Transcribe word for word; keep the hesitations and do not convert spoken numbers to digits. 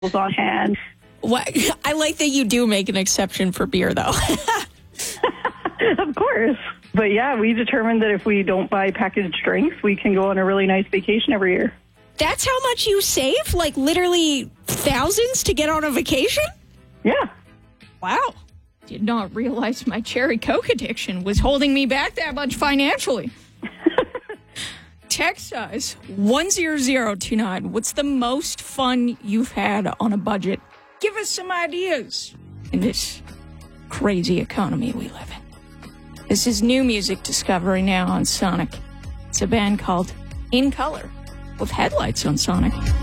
on hand. What? I like that you do make an exception for beer, though. Of course. But yeah, we determined that if we don't buy packaged drinks, we can go on a really nice vacation every year. That's how much you save? Like literally thousands to get on a vacation? Yeah. Wow. Did not realize my cherry Coke addiction was holding me back that much financially. Text us one zero zero two nine. What's the most fun you've had on a budget? Give us some ideas in this crazy economy we live in. This is new music discovery now on Sonic. It's a band called In Color with Headlights on Sonic.